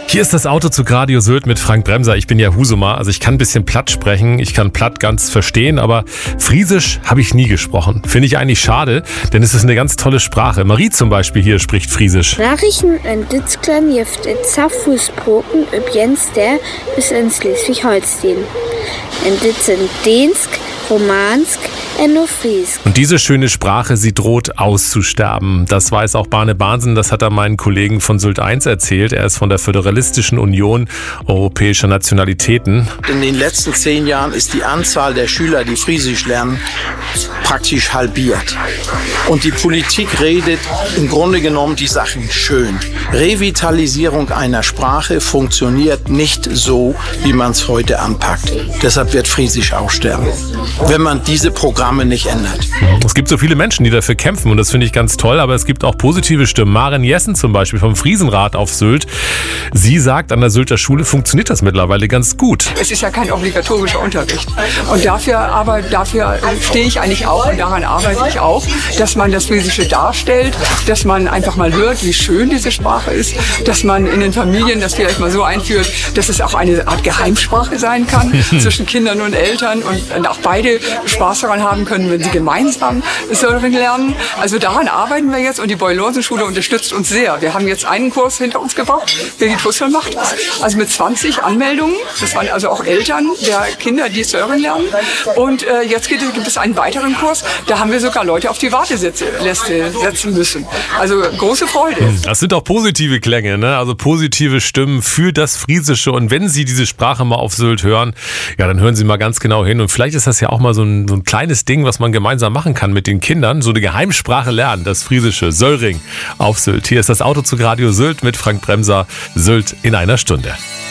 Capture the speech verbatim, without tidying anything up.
Hier ist das Auto zu Radio Sylt mit Frank Bremser. Ich bin ja Husumer, also ich kann ein bisschen Platt sprechen, ich kann Platt ganz verstehen, aber Friesisch habe ich nie gesprochen. Finde ich eigentlich schade, denn es ist eine ganz tolle Sprache. Marie zum Beispiel hier spricht Friesisch. Sprachen en Dütsklam jeft et Zaffusbroken üb Jens der bis in Schleswig-Holstein. En Dützen Dänsk, Romansk, enno Friesk. Und diese schöne Sprache, sie droht auszusterben. Das weiß auch Barne Bahnsen, das hat er meinen Kollegen von Sylt eins erzählt. Er ist von der Föderalistischen Union Europäischer Nationalitäten. In den letzten zehn Jahren ist die Anzahl der Schüler, die Friesisch lernen, praktisch halbiert. Und die Politik redet im Grunde genommen die Sachen schön. Revitalisierung einer Sprache funktioniert nicht so, wie man es heute anpackt. Deshalb wird Friesisch aussterben, wenn man diese Programme nicht ändert. Es gibt so viele Menschen, die dafür kämpfen und das finde ich ganz toll, aber es gibt auch positive Stimmen. Maren Jessen zum Beispiel vom Friesenrat auf Sylt. Sie sagt, an der Sylter Schule funktioniert das mittlerweile ganz gut. Es ist ja kein obligatorischer Unterricht. Und dafür, aber dafür stehe ich eigentlich auch und daran arbeite ich auch, dass man das Friesische darstellt, dass man einfach mal hört, wie schön diese Sprache ist, dass man in den Familien das vielleicht mal so einführt, dass es auch eine Art Geheimsprache sein kann zwischen Kindern und Eltern und auch beide Spaß daran haben können, wenn sie gemeinsam Söllring lernen. Also daran arbeiten wir jetzt und die Boy-Lorsen-Schule unterstützt uns sehr. Wir haben jetzt einen Kurs hinter uns gebracht, Birgit Hussel macht das. Also mit zwanzig Anmeldungen, das waren also auch Eltern der Kinder, die Söllring lernen. Und äh, jetzt gibt es einen weiteren Kurs, da haben wir sogar Leute auf die Warteliste setzen müssen. Also große Freude. Das sind auch positive Klänge, ne? Also positive Stimmen für das Friesische. Und wenn Sie diese Sprache mal auf Sylt hören, ja, dann hören Sie mal ganz genau hin. Und vielleicht ist das ja auch mal so ein, so ein kleines Ding, was man gemeinsam machen kann mit den Kindern. So eine Geheimsprache lernen, das Friesische. Söllring auf Sylt. Hier ist das Auto zu Radio Sylt mit Frank Bremser. Sylt in einer Stunde.